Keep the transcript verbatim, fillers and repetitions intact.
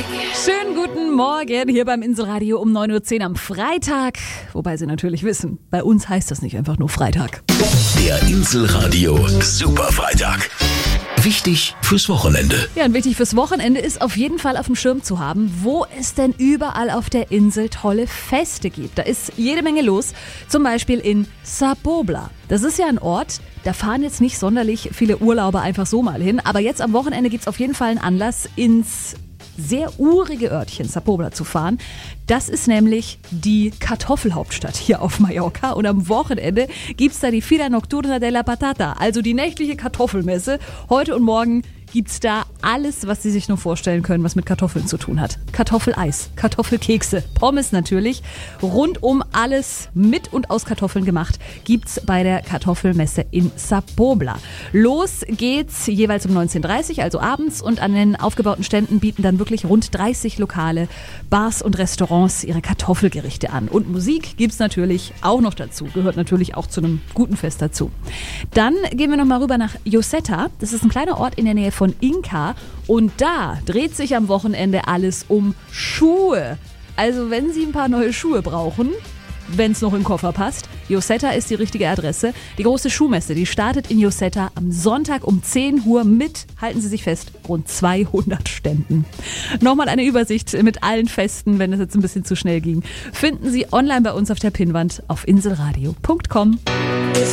Schönen guten Morgen hier beim Inselradio um neun Uhr zehn am Freitag. Wobei Sie natürlich wissen, bei uns heißt das nicht einfach nur Freitag. Der Inselradio Superfreitag. Wichtig fürs Wochenende. Ja, und wichtig fürs Wochenende ist auf jeden Fall auf dem Schirm zu haben, wo es denn überall auf der Insel tolle Feste gibt. Da ist jede Menge los, zum Beispiel in Sapobla. Das ist ja ein Ort, da fahren jetzt nicht sonderlich viele Urlauber einfach so mal hin. Aber jetzt am Wochenende gibt es auf jeden Fall einen Anlass, ins sehr urige Örtchen Sapobla zu fahren. Das ist nämlich die Kartoffelhauptstadt hier auf Mallorca. Und am Wochenende gibt's da die Fira Nocturna de la Patata, also die nächtliche Kartoffelmesse. Heute und morgen gibt's da alles, was Sie sich nur vorstellen können, was mit Kartoffeln zu tun hat. Kartoffeleis, Kartoffelkekse, Pommes natürlich. Rundum alles mit und aus Kartoffeln gemacht gibt's bei der Kartoffelmesse in Sapobla. Los geht's jeweils um neunzehn Uhr dreißig, also abends. Und an den aufgebauten Ständen bieten dann wirklich rund dreißig Lokale, Bars und Restaurants ihre Kartoffelgerichte an. Und Musik gibt's natürlich auch noch dazu. Gehört natürlich auch zu einem guten Fest dazu. Dann gehen wir nochmal rüber nach Lloseta. Das ist ein kleiner Ort in der Nähe von Inca. Und da dreht sich am Wochenende alles um Schuhe. Also wenn Sie ein paar neue Schuhe brauchen, wenn es noch im Koffer passt, Lloseta ist die richtige Adresse. Die große Schuhmesse, die startet in Lloseta am Sonntag um zehn Uhr mit, halten Sie sich fest, rund zweihundert Ständen. Nochmal eine Übersicht mit allen Festen, wenn es jetzt ein bisschen zu schnell ging, finden Sie online bei uns auf der Pinnwand auf inselradio punkt com.